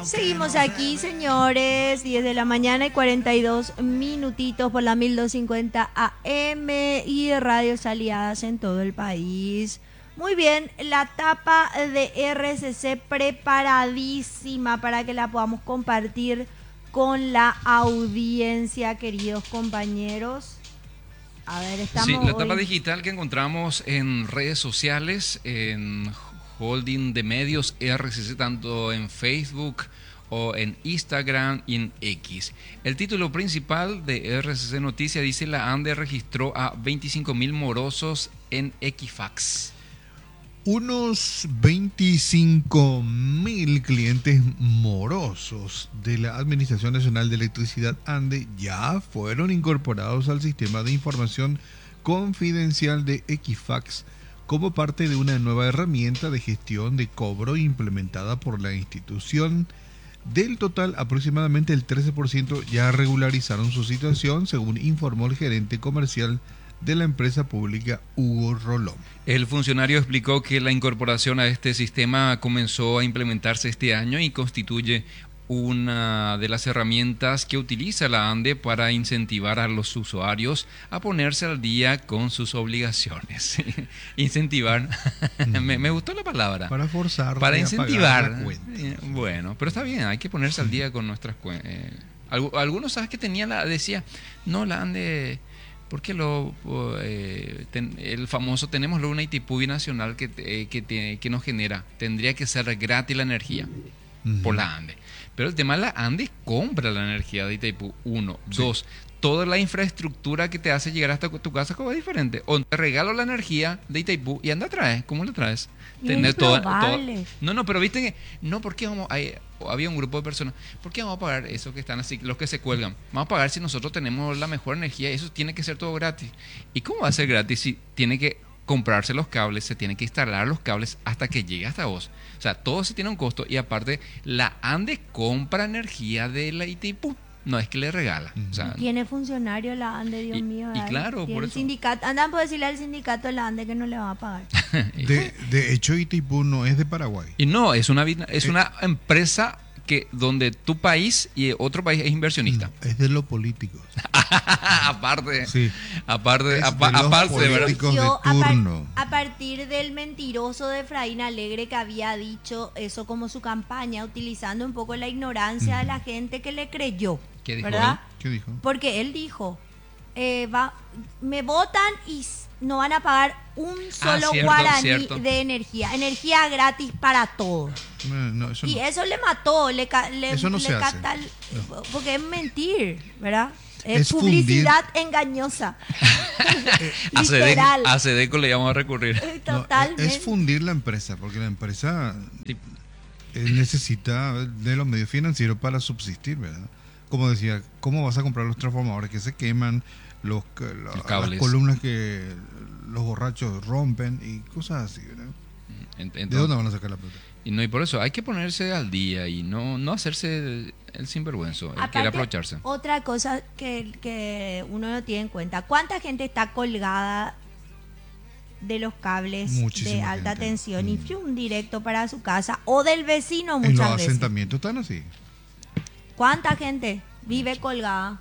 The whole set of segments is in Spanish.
Seguimos aquí, señores, 10 de la mañana y 42 minutitos por la 1250 AM y radios aliadas en todo el país. Muy bien, la tapa de RCC preparadísima para que la podamos compartir con la audiencia, queridos compañeros. A ver, estamos Sí, la tapa hoy... digital que encontramos en redes sociales, en Holding de Medios RCC, tanto en Facebook o en Instagram y en X. El título principal de RCC Noticias dice: la ANDE registró a 25.000 morosos en Equifax. Unos 25.000 clientes morosos de la Administración Nacional de Electricidad ANDE ya fueron incorporados al sistema de información confidencial de Equifax como parte de una nueva herramienta de gestión de cobro implementada por la institución. Del total, aproximadamente el 13% ya regularizaron su situación, según informó el gerente comercial de la empresa pública, Hugo Rolón. El funcionario explicó que la incorporación a este sistema comenzó a implementarse este año y constituye una de las herramientas que utiliza la ANDE para incentivar a los usuarios a ponerse al día con sus obligaciones. Incentivar, me gustó la palabra. Para forzar. Para incentivar. Bueno, pero está bien, hay que ponerse al día con nuestras cuentas. Algunos, ¿sabes qué tenía? Decía, no, la ANDE... Porque el famoso, tenemos luego una Itaipú binacional que nos genera, tendría que ser gratis la energía por la ANDE. Pero el tema es la ANDE compra la energía de Itaipú, uno. Sí. Dos, toda la infraestructura que te hace llegar hasta tu casa es diferente. O te regalo la energía de Itaipú y anda a traer. ¿Cómo la traes? Tener todo. No, pero viste que no, porque había un grupo de personas. ¿Por qué vamos a pagar eso que están así, los que se cuelgan? Vamos a pagar si nosotros tenemos la mejor energía. Eso tiene que ser todo gratis. ¿Y cómo va a ser gratis si tiene que comprarse los cables, se tienen que instalar los cables hasta que llegue hasta vos? O sea, todo se tiene un costo y aparte la ANDE compra energía de la Itaipú. No es que le regala. O sea, tiene funcionario la ANDE, Dios mío. Y claro, por el eso. Sindicato, andan por decirle al sindicato de la ANDE que no le va a pagar. De hecho, Itaipú no es de Paraguay. Y no, es una empresa que donde tu país y otro país es inversionista. No, es de los políticos. aparte, sí. aparte, de los políticos de turno. A partir del mentiroso de Efraín Alegre, que había dicho eso como su campaña, utilizando un poco la ignorancia de la gente que le creyó. ¿Qué dijo ¿verdad? él? ¿Qué dijo? Porque él dijo, me votan y no van a pagar un solo guaraní de energía gratis para todos. No, eso y no. eso le mató, eso no se hace. Porque es mentir, ¿verdad? Es publicidad engañosa. Literal. A Sedeco le íbamos a recurrir. Totalmente. Es fundir la empresa, porque la empresa necesita de los medios financieros para subsistir, ¿verdad? Como decía, ¿cómo vas a comprar los transformadores que se queman, las columnas que los borrachos rompen y cosas así, ¿verdad? Entonces, ¿de dónde van a sacar la plata? Y por eso hay que ponerse al día y no hacerse el sinvergüenzo, el quiere aprovecharse. Otra cosa que uno no tiene en cuenta, ¿cuánta gente está colgada de los cables de alta tensión y un directo para su casa o del vecino muchas veces? En los asentamientos están así. ¿Cuánta gente vive colgada?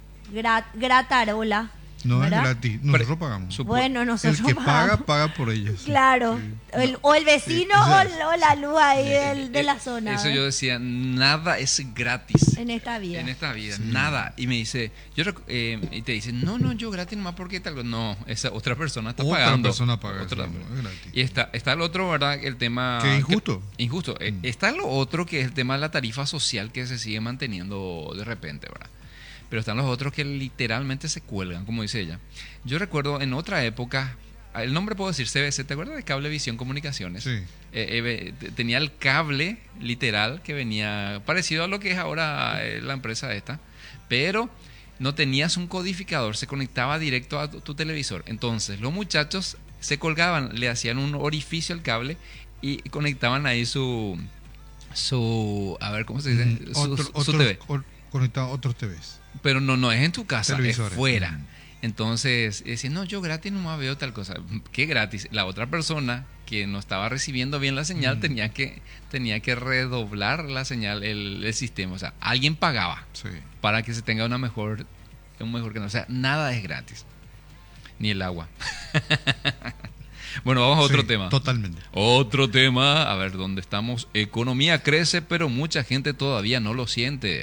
Gratarola. No, ¿verdad? Es gratis, nosotros pagamos. Bueno, nosotros el que pagamos. paga por ellos. Claro, sí. O el vecino o la luz ahí de la zona. Eso yo decía, nada es gratis. En esta vida. Sí. Nada. Y me dice, y te dice, no, yo gratis nomás porque tal. No, esa otra persona está pagando. Otra persona paga. Es gratis. Y está el otro, ¿verdad? El tema... Que injusto. Injusto. Está lo otro que es el tema de la tarifa social que se sigue manteniendo de repente, ¿verdad? Pero están los otros que literalmente se cuelgan, como dice ella. Yo recuerdo en otra época, el nombre puedo decir CBC, ¿te acuerdas de Cablevisión Comunicaciones? Sí. Tenía el cable literal que venía parecido a lo que es ahora la empresa esta, pero no tenías un codificador, se conectaba directo a tu televisor. Entonces los muchachos se colgaban, le hacían un orificio al cable y conectaban ahí su a ver, ¿cómo se dice? Su TV. Conectado a otros TVs. Pero no es en tu casa, es fuera. Entonces, decía, no, yo gratis nomás veo tal cosa. ¿Qué gratis? La otra persona que no estaba recibiendo bien la señal tenía que redoblar la señal, el sistema. O sea, alguien pagaba Sí. para que se tenga un mejor canal. O sea, nada es gratis. Ni el agua. Bueno, vamos a otro Sí, tema. Totalmente. Otro tema, a ver, ¿dónde estamos? Economía crece, pero mucha gente todavía no lo siente.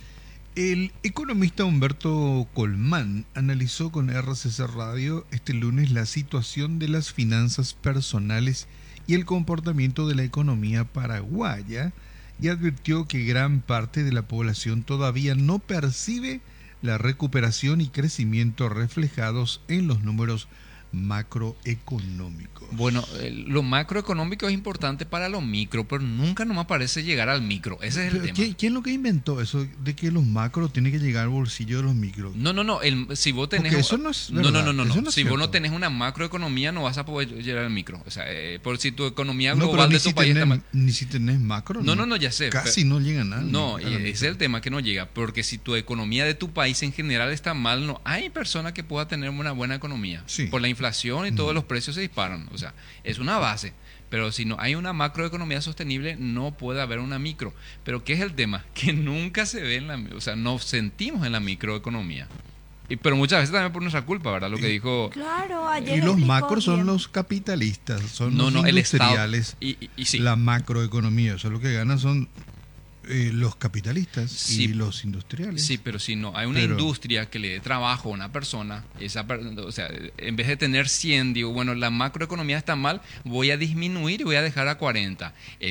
El economista Humberto Colmán analizó con RCC Radio este lunes la situación de las finanzas personales y el comportamiento de la economía paraguaya y advirtió que gran parte de la población todavía no percibe la recuperación y crecimiento reflejados en los números macroeconómicos. Bueno, lo macroeconómico es importante para lo micro, pero nunca nomás parece llegar al micro. Ese es el Pero, tema. ¿quién es lo que inventó eso de que los macros tienen que llegar al bolsillo de los micros? No. Si vos tenés. Porque eso no es No. verdad, eso no es Si vos no cierto. tenés una macroeconomía, no vas a poder llegar al micro. O sea, por si tu economía No, global pero de tu país está mal. ni si tenés macro. No, ya sé. Casi no llega nada. No, ni y a la ese micro. es el tema que no llega, porque si tu economía de tu país en general está mal, no hay persona que pueda tener una buena economía. Sí. Por la inflación y todos los precios se disparan. O sea, es una base. Pero si no hay una macroeconomía sostenible, no puede haber una micro. Pero ¿qué es el tema? Que nunca se ve o sea, no sentimos en la microeconomía. Pero muchas veces también por nuestra culpa, ¿verdad? Lo que dijo... Claro, ayer Y los explicó macros son bien. los capitalistas, son No, los el Estado. industriales. Y sí. La macroeconomía, eso lo que ganan son los capitalistas Sí. y los industriales. Sí, pero si no hay una Pero- industria que le dé trabajo a una persona, o sea, en vez de tener 100, digo, bueno, la macroeconomía está mal, voy a disminuir y voy a dejar a 40.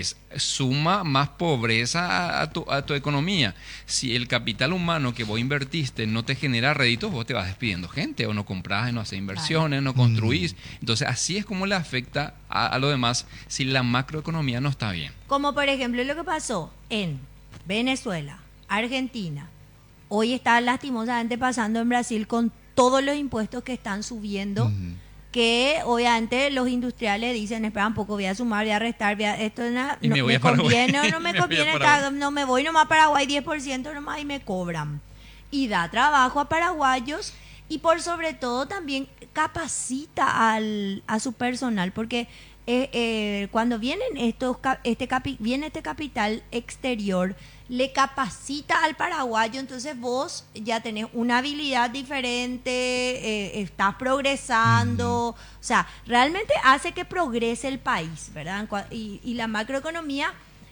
Suma más pobreza a tu economía. Si el capital humano que vos invertiste no te genera réditos, vos te vas despidiendo gente, o no compras, no haces inversiones, no construís. Entonces, así es como le afecta a lo demás si la macroeconomía no está bien. Como por ejemplo lo que pasó en Venezuela, Argentina, hoy está lastimosamente pasando en Brasil con todos los impuestos que están subiendo, que obviamente los industriales dicen, espera un poco, voy a sumar, voy a restar, esto Y me voy a Paraguay. conviene, no me Me voy a conviene, Paraguay. no me voy nomás a Paraguay 10% nomás y me cobran. Y da trabajo a paraguayos y por sobre todo también capacita a su personal, porque cuando vienen viene este capital exterior, le capacita al paraguayo, entonces vos ya tenés una habilidad diferente, estás progresando, o sea, realmente hace que progrese el país, ¿verdad? Y la macroeconomía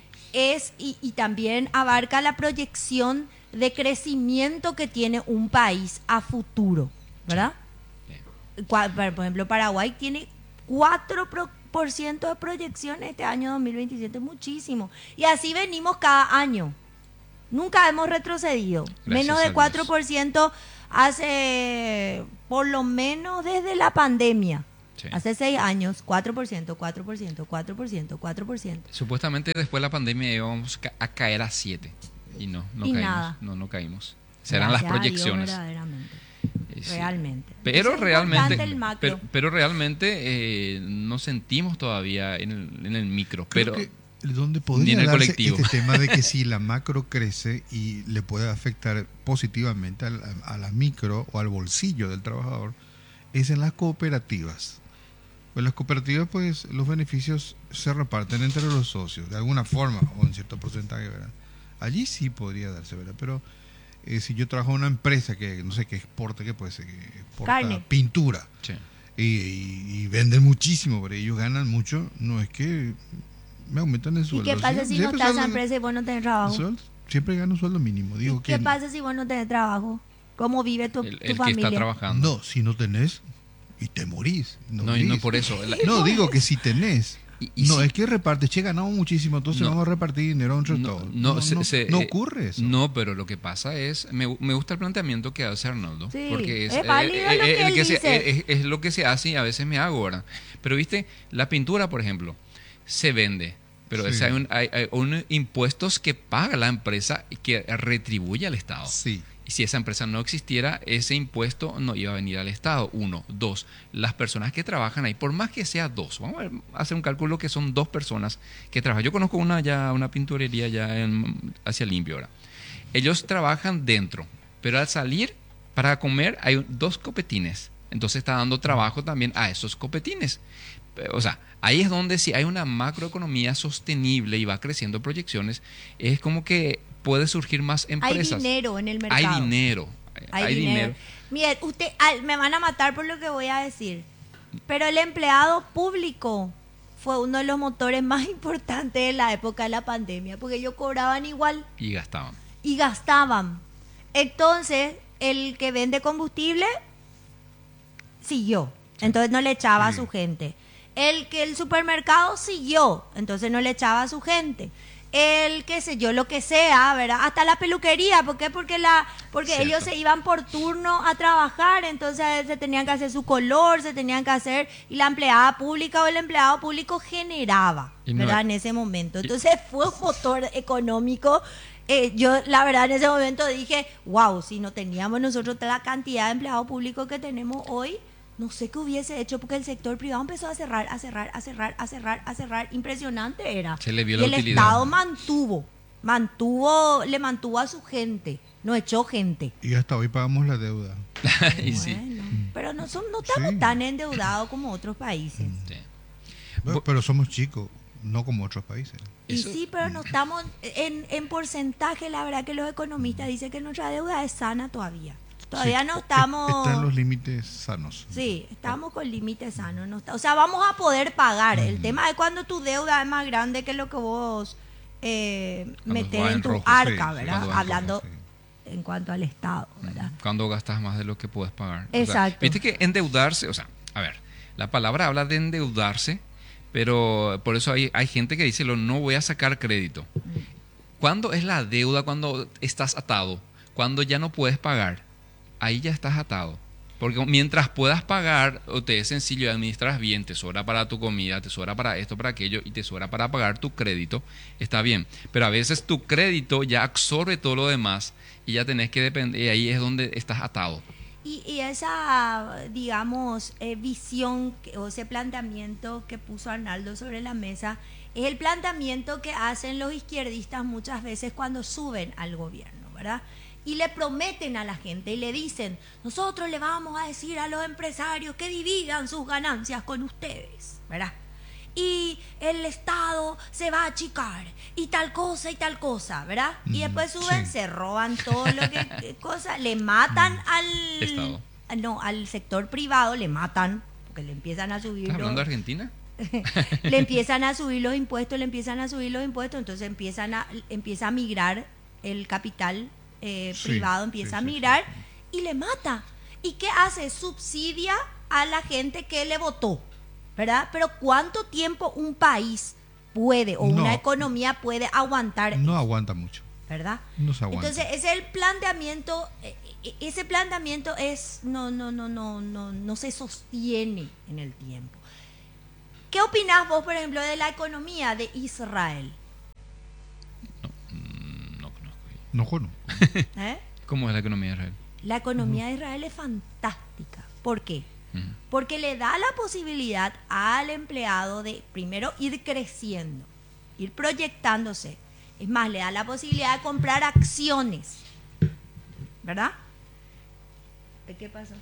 y también abarca la proyección de crecimiento que tiene un país a futuro, ¿verdad? Por ejemplo, Paraguay tiene 4% de proyección este año 2027, muchísimo. Y así venimos cada año. Nunca hemos retrocedido. Menos de 4% hace, por lo menos desde la pandemia. Sí. Hace 6 años, 4%, 4%, 4%, 4%. Supuestamente después de la pandemia íbamos a caer a 7 y no Y caímos. nada. No caímos. Serán las Gracias a Dios, proyecciones. verdaderamente. Sí. Realmente. Pero Entonces, es realmente, importante el macro. pero realmente no sentimos todavía en el micro. Creo Pero que donde ni podría en el darse colectivo. este tema de que si la macro crece y le puede afectar positivamente a la micro o al bolsillo del trabajador es en las cooperativas. Pues las cooperativas, pues los beneficios se reparten entre los socios de alguna forma o en cierto porcentaje, ¿verdad? Allí sí podría darse, ¿verdad? Pero si yo trabajo en una empresa que no sé qué exporta, ¿qué puede ser? Que exporta Carne. pintura Sí. y venden muchísimo, pero ellos ganan mucho, no es que me aumentan el ¿Y sueldo. qué pasa si no Siempre estás en la sueldo- empresa y vos no tenés trabajo? siempre gano un sueldo mínimo. Digo ¿Qué que pasa si vos no tenés trabajo? ¿Cómo vive tu El que familia? está trabajando. no, si no tenés y te morís. No, y no morís. por eso. No, digo que si tenés. Y no, si- es que repartes, che, ganamos muchísimo, entonces No. vamos a repartir dinero entre todos. No ocurre eso. No, pero lo que pasa es, me gusta el planteamiento que hace Arnoldo, Sí, porque es válido lo que él dice. es lo que se hace y a veces me hago, ¿verdad? Pero viste, la pintura, por ejemplo, se vende, pero Sí. hay unos impuestos que paga la empresa y que retribuye al Estado. Sí. Y si esa empresa no existiera, ese impuesto no iba a venir al Estado. 1, 2, las personas que trabajan ahí, por más que sea 2, vamos a hacer un cálculo que son 2 personas que trabajan. Yo conozco una pinturería ya hacia Limpio ahora. Ellos trabajan dentro, pero al salir Para comer hay 2 copetines. Entonces está dando trabajo también a esos copetines. O sea, ahí es donde si hay una macroeconomía sostenible y va creciendo proyecciones, es como que puede surgir más empresas. Hay dinero en el mercado. Hay dinero. Hay dinero. Miren, me van a matar por lo que voy a decir, pero el empleado público fue uno de los motores más importantes de la época de la pandemia, porque ellos cobraban igual Y gastaban. y gastaban. Entonces, el que vende combustible siguió, entonces no le echaba a su gente. El supermercado siguió, entonces no le echaba a su gente. El qué sé yo, lo que sea, ¿verdad? Hasta la peluquería, ¿por qué? Porque Cierto. ellos se iban por turno a trabajar, entonces se tenían que hacer su color, se tenían que hacer, y la empleada pública o el empleado público generaba, Y no- ¿verdad? En ese momento. Entonces fue un motor económico. Yo, la verdad, en ese momento dije, wow, si no teníamos nosotros la cantidad de empleados públicos que tenemos hoy, no sé qué hubiese hecho, porque el sector privado empezó a cerrar. Impresionante era. Se le vio y la el utilidad. Estado le mantuvo a su gente, no echó gente. Y hasta hoy pagamos la deuda. Y sí. Bueno, pero no estamos Sí. tan endeudados como otros países. Sí. Pero somos chicos, no como otros países. Y Eso- sí, pero no estamos en porcentaje. La verdad que los economistas dicen que nuestra deuda es sana todavía. Todavía Sí, no estamos... Está en los límites sanos. Sí, estamos con límites sanos. O sea, vamos a poder pagar. El tema es cuando tu deuda es más grande que lo que vos metés va en en tu rojo, arca, sí, ¿verdad? cuando va en rojo, Hablando sí. en cuanto al Estado, ¿verdad? Cuando gastas más de lo que puedes pagar. O sea, Exacto. viste que endeudarse, o sea, a ver, la palabra habla de endeudarse, pero por eso hay gente que dice, no voy a sacar crédito. ¿Cuándo es la deuda? Cuando estás atado, cuando ya no puedes pagar, ahí ya estás atado. Porque mientras puedas pagar, o te es sencillo y administras bien, te sobra para tu comida, te sobra para esto, para aquello, y te sobra para pagar tu crédito, está bien. Pero a veces tu crédito ya absorbe todo lo demás y ya tenés que depender, y ahí es donde estás atado. Y esa, digamos, visión o ese planteamiento que puso Arnaldo sobre la mesa es el planteamiento que hacen los izquierdistas muchas veces cuando suben al gobierno, ¿verdad? Y le prometen a la gente y le dicen, nosotros le vamos a decir a los empresarios que dividan sus ganancias con ustedes, ¿verdad? Y el Estado se va a achicar y tal cosa, ¿verdad? Y después suben, sí. se roban todo lo que cosa, le matan al Estado. no, al sector privado, le matan porque le empiezan a subir ¿Estás hablando de los, Argentina? le empiezan a subir los impuestos, entonces empieza a migrar el capital Sí, privado, empieza sí, a sí, migrar sí. y le mata. ¿Y qué hace? Subsidia a la gente que le votó, ¿verdad? Pero ¿cuánto tiempo un país puede o No. una economía puede aguantar No eso, aguanta mucho. ¿verdad? No se aguanta. Entonces, ese es el planteamiento, ese planteamiento no se sostiene en el tiempo. ¿Qué opinás vos, por ejemplo, de la economía de Israel? No conozco. No conozco. ¿Eh? ¿Cómo es la economía de Israel? La economía de Israel es fantástica. ¿Por qué? Ujú. Porque le da la posibilidad al empleado de primero ir creciendo, ir proyectándose. Es más, le da la posibilidad de comprar acciones. ¿Verdad? ¿Qué pasó?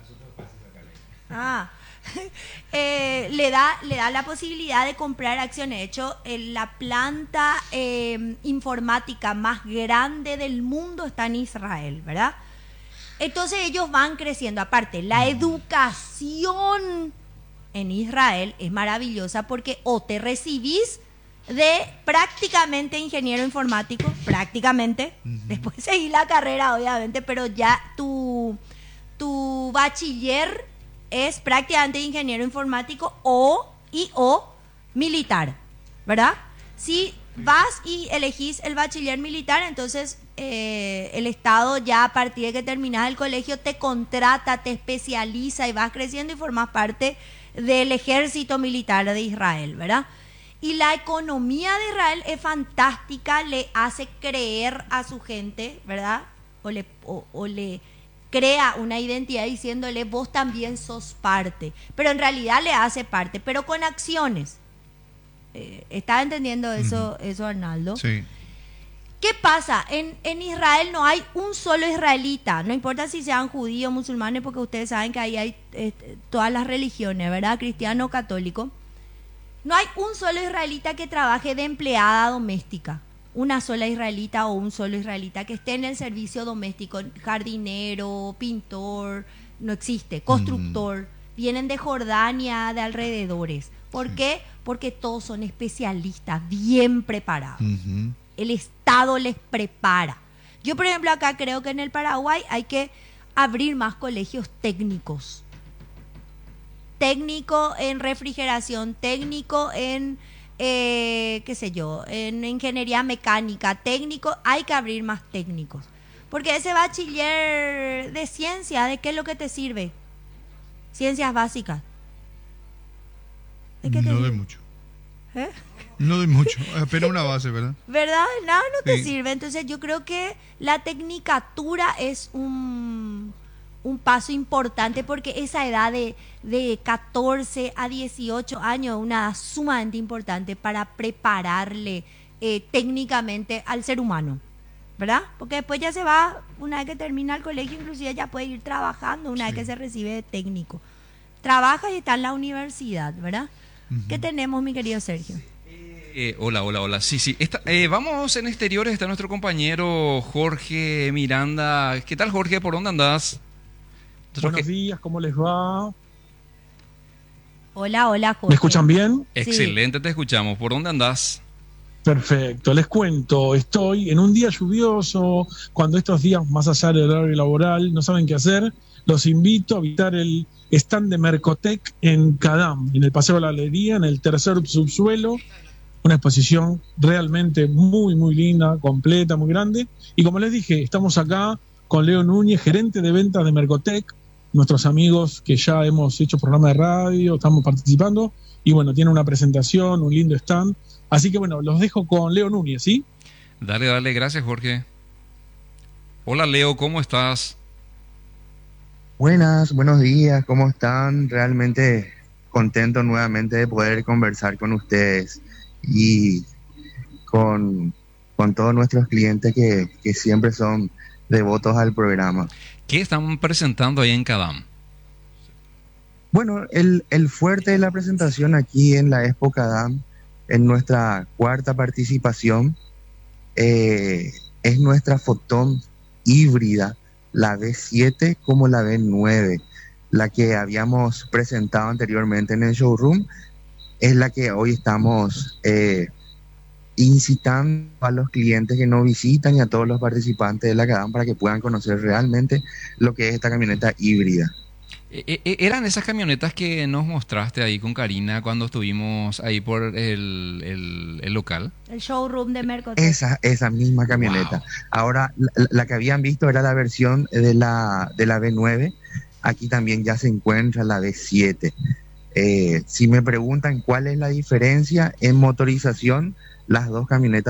Ah, le da la posibilidad de comprar acciones. De hecho, la planta informática más grande del mundo está en Israel, ¿verdad? Entonces ellos van creciendo. Aparte, la educación en Israel es maravillosa porque o te recibís de prácticamente ingeniero informático, prácticamente, después seguís la carrera obviamente, pero ya tu bachiller es prácticamente ingeniero informático o militar, ¿verdad? Si vas y elegís el bachiller militar, entonces el Estado ya a partir de que terminas el colegio te contrata, te especializa y vas creciendo y formas parte del ejército militar de Israel, ¿verdad? Y la economía de Israel es fantástica, le hace creer a su gente, ¿verdad? O le crea una identidad diciéndole vos también sos parte, pero en realidad le hace parte, pero con acciones. ¿Estás entendiendo eso, Arnaldo? Sí. ¿Qué pasa? En Israel no hay un solo israelita, no importa si sean judíos, musulmanes, porque ustedes saben que ahí hay todas las religiones, ¿verdad? Cristiano, católico. No hay un solo israelita que trabaje de empleada doméstica. Una sola israelita o un solo israelita que esté en el servicio doméstico, jardinero, pintor, no existe, constructor. Vienen de Jordania, de alrededores. ¿Por qué? Porque todos son especialistas, bien preparados. El Estado les prepara. Yo, por ejemplo, acá creo que en el Paraguay hay que abrir más colegios técnicos. Técnico en refrigeración, técnico en, qué sé yo, en ingeniería mecánica, técnico, hay que abrir más técnicos. Porque ese bachiller de ciencia, ¿de qué es lo que te sirve? Ciencias básicas. ¿De qué te No sirve? de mucho. ¿Eh? No de mucho, apenas una base, ¿verdad? ¿Verdad? Nada no te Sí. sirve. Entonces yo creo que la tecnicatura es un paso importante porque esa edad de 14 a 18 años es una edad sumamente importante para prepararle técnicamente al ser humano, ¿verdad? Porque después ya se va, una vez que termina el colegio, inclusive ya puede ir trabajando una vez que se recibe de técnico. Trabaja y está en la universidad, ¿verdad? ¿Qué tenemos, mi querido Sergio? Hola. Sí. Vamos en exteriores, está nuestro compañero Jorge Miranda. ¿Qué tal, Jorge? ¿Por dónde andás? Buenos días, ¿cómo les va? Hola, Jorge. ¿Me escuchan bien? Excelente, te escuchamos. ¿Por dónde andás? Perfecto, les cuento, estoy en un día lluvioso, cuando estos días más allá del horario laboral no saben qué hacer, los invito a visitar el stand de Mercotec en Cadam, en el Paseo de la Alegría, en el tercer subsuelo, una exposición realmente muy, muy linda, completa, muy grande, y como les dije, estamos acá con Leo Núñez, gerente de ventas de Mercotec, nuestros amigos que ya hemos hecho programa de radio, estamos participando, y bueno, tiene una presentación, un lindo stand. Así que bueno, los dejo con Leo Núñez, ¿sí? Dale, gracias, Jorge. Hola, Leo, ¿cómo estás? Buenos días, ¿cómo están? Realmente contento nuevamente de poder conversar con ustedes y con todos nuestros clientes que siempre son devotos al programa. ¿Qué están presentando ahí en Cadam? Bueno, el fuerte de la presentación aquí en la Expo Cadam, en nuestra cuarta participación, es nuestra Fotón híbrida, la V7 como la V9, la que habíamos presentado anteriormente en el showroom, es la que hoy estamos incitando a los clientes que nos visitan y a todos los participantes de la Cadam para que puedan conocer realmente lo que es esta camioneta híbrida. ¿Eran esas camionetas que nos mostraste ahí con Karina cuando estuvimos ahí por el local? El showroom de Mercotec. Esa misma camioneta. Wow. Ahora, la que habían visto era la versión de la V9. Aquí también ya se encuentra la V7. Si me preguntan cuál es la diferencia en motorización, las dos camionetas